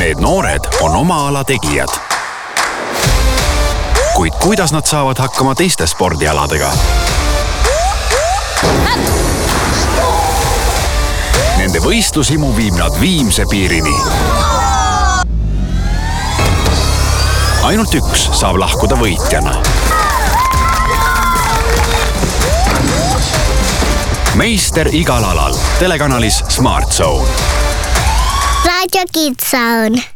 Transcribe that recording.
Need noored on oma ala tegijad. Kuid kuidas nad saavad hakkama teiste spordialadega? Nende võistlushimu viib nad viimse piirini. Ainult üks saab lahkuda võitjana. Meister igal alal. Telekanalis Smart Zone. Radio Kids Zone.